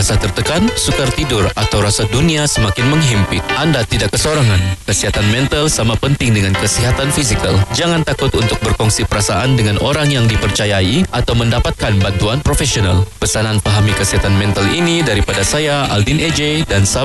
Rasa tertekan, sukar tidur atau rasa dunia semakin menghimpit? Anda tidak kesorangan. Kesihatan mental sama penting dengan kesihatan fizikal. Jangan takut untuk berkongsi perasaan dengan orang yang dipercayai atau mendapatkan bantuan profesional. Pesanan Fahami Kesihatan Mental ini daripada saya, Aldin AJ dan